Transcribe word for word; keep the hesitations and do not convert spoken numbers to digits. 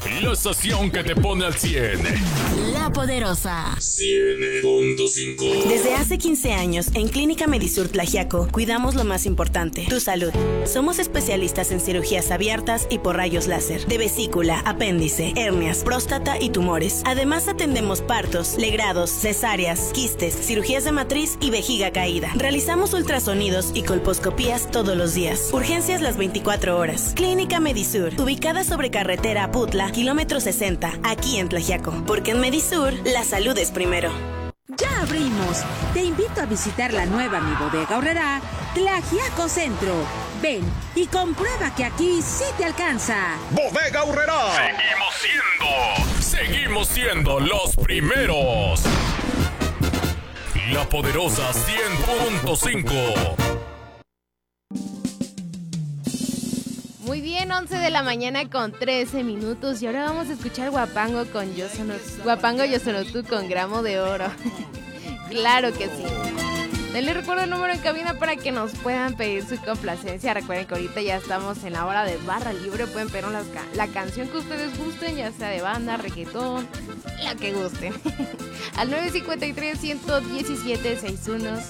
La estación que te pone al cien. La Poderosa. cien punto cinco. Desde hace quince años, en Clínica Medisur Tlaxiaco, cuidamos lo más importante, tu salud. Somos especialistas en cirugías abiertas y por rayos láser, de vesícula, apéndice, hernias, próstata y tumores. Además, atendemos partos, legrados, cesáreas, quistes, cirugías de matriz y vejiga caída. Realizamos ultrasonidos y colposcopías todos los días. Urgencias las veinticuatro horas. Clínica Medisur, ubicada sobre carretera Aputla, kilómetro sesenta, aquí en Tlaxiaco. Porque en Medisur, la salud es primero. ¡Ya abrimos! Te invito a visitar la nueva Mi Bodega Aurrerá, Tlaxiaco Centro. Ven y comprueba que aquí sí te alcanza. Bodega Aurrerá. Seguimos siendo. Seguimos siendo los primeros. La Poderosa cien punto cinco. Muy bien, once de la mañana con trece minutos y ahora vamos a escuchar Guapango con Yo Sono, Guapango Yo Sono Tú con Gramo de Oro. Claro que sí. Les recuerdo el número en cabina para que nos puedan pedir su complacencia. Recuerden que ahorita ya estamos en la hora de barra libre. Pueden pedir la, la canción que ustedes gusten, ya sea de banda, reggaetón, la que gusten. Al nueve cinco tres, uno uno siete, seis uno